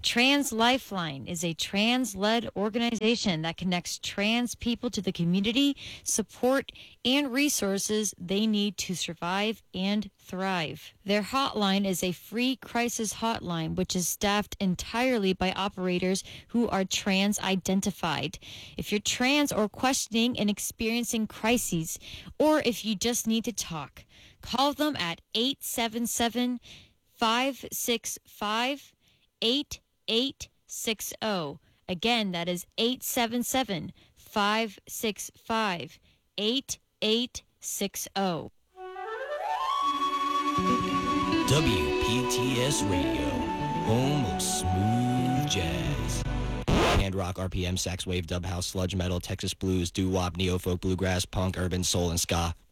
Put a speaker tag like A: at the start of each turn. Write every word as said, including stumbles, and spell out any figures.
A: Trans Lifeline is a trans-led organization that connects trans people to the community, support, and resources they need to survive and thrive. Their hotline is a free crisis hotline, which is staffed entirely by operators who are trans-identified. If you're trans or questioning and experiencing crises, or if you just need to talk, call them at eight seven seven, five six five, eight eight six zero. Again, that is eight seven seven, five six five, eight eight six zero.
B: W P T S Radio, home of smooth jazz. Hand rock, R P M, sax wave, dub house, sludge metal, Texas blues, doo-wop, neo-folk, bluegrass, punk, urban, soul, and ska.